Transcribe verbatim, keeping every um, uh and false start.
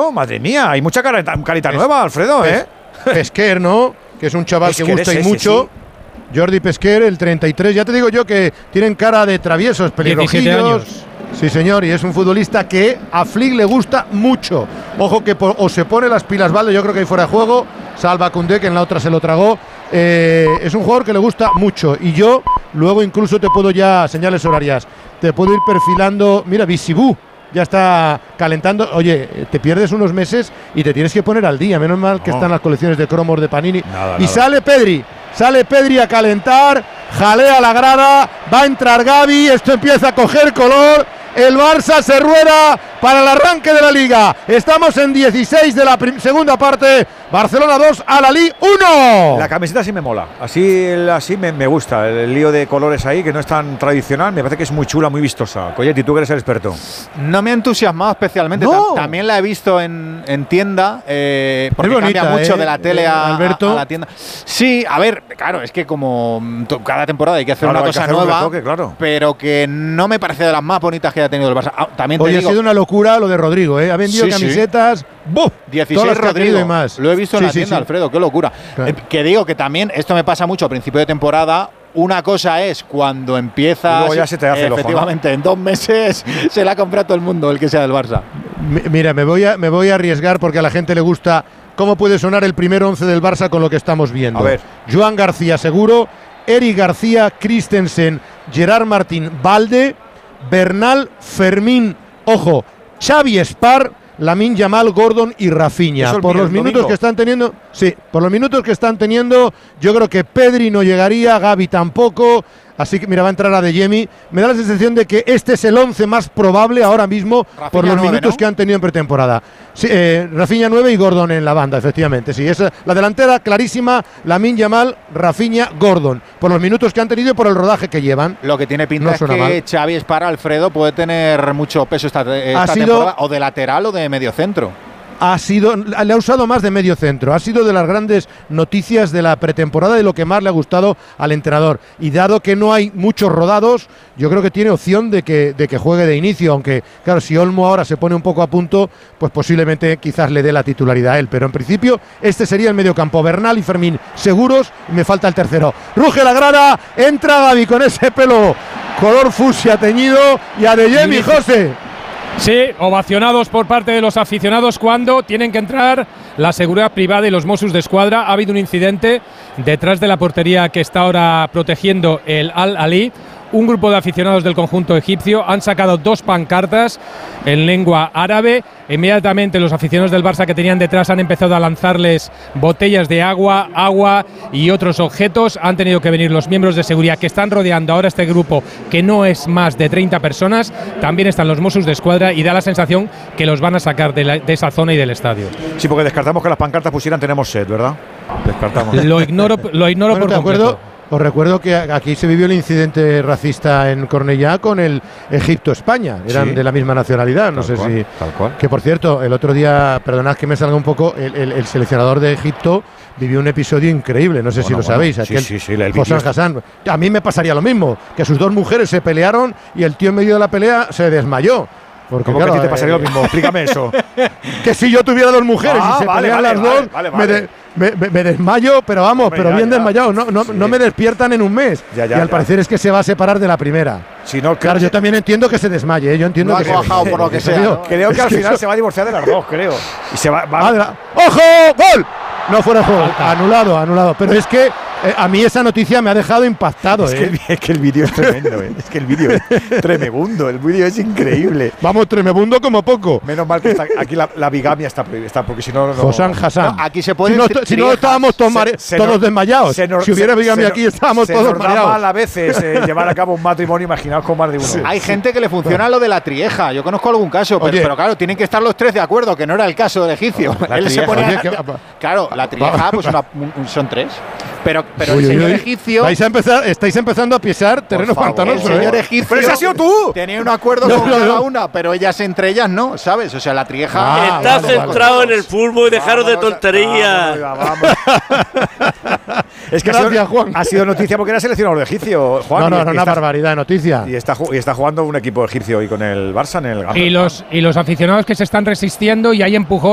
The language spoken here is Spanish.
Alfredo, madre mía, hay mucha carita, carita es, nueva, Alfredo, ¿eh? Pesquer, ¿no? Que es un chaval Pesquer que gusta y mucho. Sí. Jordi Pesquer, el treinta y tres. Ya te digo yo que tienen cara de traviesos, pelirrojillos. Sí, señor, y es un futbolista que a Flick le gusta mucho. Ojo que por, o se pone las pilas Valde, yo creo que hay fuera de juego, salva Koundé, que en la otra se lo tragó. Eh, es un jugador que le gusta mucho. Y yo luego incluso te puedo ya, señales horarias, te puedo ir perfilando. Mira, Bisibú ya está calentando. Oye, te pierdes unos meses y te tienes que poner al día. Menos mal que no. están las colecciones de cromos de Panini. Nada, y nada. sale Pedri. Sale Pedri a calentar, jalea la grada, va a entrar Gavi, esto empieza a coger color, el Barça se rueda para el arranque de la Liga. Estamos en dieciséis de la segunda parte, Barcelona dos, Al-Ahly uno. La camiseta sí me mola, así, así me, me gusta, el, el lío de colores ahí, que no es tan tradicional, me parece que es muy chula, muy vistosa. Coyetti, tú que eres el experto. No me ha entusiasmado especialmente, no. también la he visto en, en tienda, eh, porque muy bonita, cambia mucho eh, de la tele a, Alberto. a, a la tienda. Sí, a ver, claro, es que como cada temporada hay que hacer claro, una cosa hacer nueva, un retoque, claro. pero que no me parece de las más bonitas que haya tenido el Barça. Ah, también te Hoy digo, ha sido una locura lo de Rodrigo, ¿eh? Ha vendido sí, camisetas, sí. ¡Buf! dieciséis Rodrigo, y más. Lo he visto en sí, la tienda, sí, sí. Alfredo, qué locura. Claro. Eh, que digo que también, esto me pasa mucho a principio de temporada. Una cosa es cuando empiezas, ya se te hace efectivamente, el ojo, ¿no? en dos meses se la ha comprado todo el mundo, el que sea del Barça. M- mira, me voy, a, me voy a arriesgar porque a la gente le gusta cómo puede sonar el primer once del Barça con lo que estamos viendo. A ver. Joan García seguro, Eric García, Christensen, Gerard Martín, Valde, Bernal, Fermín, ojo, Xavi Espar, Lamine Yamal, Gordon y Rafinha. Por los minutos domingo. que están teniendo, sí, por los minutos que están teniendo, yo creo que Pedri no llegaría, Gavi tampoco. Así que mira, va a entrar a Adeyemi. Me da la sensación de que este es el once más probable ahora mismo Rafinha por los nueve, minutos ¿no? que han tenido en pretemporada. Sí, eh, Rafinha nueve y Gordon en la banda, efectivamente. Sí, es la delantera clarísima, Lamine Yamal, Rafinha, Gordon. Por los minutos que han tenido y por el rodaje que llevan. Lo que tiene pinta no es que mal. Xavi Espar, Alfredo, puede tener mucho peso esta, esta sido, temporada, o de lateral o de medio centro. Ha sido, le ha usado más de medio centro, ha sido de las grandes noticias de la pretemporada, de lo que más le ha gustado al entrenador. Y dado que no hay muchos rodados, yo creo que tiene opción de que, de que juegue de inicio, aunque claro, si Olmo ahora se pone un poco a punto, pues posiblemente quizás le dé la titularidad a él. Pero en principio este sería el mediocampo, Bernal y Fermín seguros, y me falta el tercero. Ruge la grada, entra Gavi con ese pelo color fucsia teñido y Adeyemi, José. Sí, ovacionados por parte de los aficionados cuando tienen que entrar la seguridad privada y los Mossos de Escuadra. Ha habido un incidente detrás de la portería que está ahora protegiendo el Al-Ahly. Un grupo de aficionados del conjunto egipcio han sacado dos pancartas en lengua árabe. Inmediatamente los aficionados del Barça que tenían detrás han empezado a lanzarles botellas de agua, agua y otros objetos. Han tenido que venir los miembros de seguridad que están rodeando ahora este grupo, que no es más de treinta personas. También están los Mossos de Escuadra y da la sensación que los van a sacar de, la, de esa zona y del estadio. Sí, porque descartamos que las pancartas pusieran tenemos sed, ¿verdad? Descartamos. Lo ignoro, lo ignoro bueno, por completo. Os recuerdo que aquí se vivió el incidente racista en Cornellá con el Egipto-España. Eran sí. de la misma nacionalidad. No tal sé cual, si. Tal cual. Que por cierto, el otro día, perdonad que me salga un poco, el, el, el seleccionador de Egipto vivió un episodio increíble. No sé bueno, si lo bueno, sabéis. Aquel sí, sí, sí, el Hossam Hassan. A mí me pasaría lo mismo. Que sus dos mujeres se pelearon y el tío en medio de la pelea se desmayó. Porque ¿cómo claro, que a ti te pasaría eh, lo mismo? Explícame eso. Que si yo tuviera dos mujeres ah, y se vale, pelean vale, las vale, dos, vale, vale. Me, de, me, me, me desmayo, pero vamos, Hombre, pero ya, bien ya. desmayado. No, no, sí. no me despiertan en un mes. Ya, ya, y al ya. parecer es que se va a separar de la primera. Si no, claro, yo también entiendo que se desmaye. ¿eh? Yo entiendo no que se bajado por lo que sea. ¿no? Creo que al final eso... se va a divorciar de las dos, creo. Y se va. va... La... ¡Ojo! ¡Gol! No fuera de juego. Anulado, anulado. Pero es que eh, a mí esa noticia me ha dejado impactado. Es ¿eh? que el, es que el vídeo es tremendo. ¿eh? Es que el vídeo es tremebundo. El vídeo es increíble. Vamos, tremebundo como poco. Menos mal que está, aquí la, la bigamia está prohibida, porque si no. no Hossam Hassan. No, aquí se puede. Si no, si no estábamos todos, se, se todos nos, desmayados. Nos, si hubiera bigamia se, aquí, estábamos se todos nos mareados. Da mal a veces eh, llevar a cabo un matrimonio, imaginaos con más de uno. Sí. Hay gente que le funciona lo de la trieja. Yo conozco algún caso, pero, pero claro, tienen que estar los tres de acuerdo, que no era el caso del egipcio. La Él trieja, se ponía. Oye, que, claro, la trieja, pues una, un, son tres. Pero, pero uy, el señor uy, egipcio. Vais a empezar, estáis empezando a pisar terreno pantanoso. El señor ¿eh? egipcio. Pero ese has sido tú. Tenía un acuerdo no, con no, cada no. una, pero ellas entre ellas no, ¿sabes? O sea, la trieja. Ah, Estás vale, centrado vale. en el fútbol y dejaros vamos, de tonterías. Vamos, vamos. Es que Gracias, ha, sido, Juan. ha sido noticia porque era seleccionador de egipcio, Juan. No, no, no, una está, barbaridad de noticia. Y está, y está jugando un equipo egipcio hoy con el Barça en el Gambia. Y los, y los aficionados que se están resistiendo y hay empujón.